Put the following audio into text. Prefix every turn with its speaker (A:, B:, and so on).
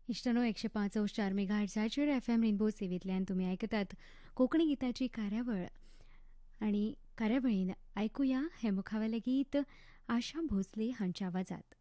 A: इश्टनो 105.4 मेगाहर्ट्झाचेर FM rainbow सेवेंतल्यान तुमी आयकतात कोंकणी गितांची कार्यावळ आनी कार्यावळीन आयकुया हे मुखावेलें गीत आशा भोसले हांच्या आवाजात.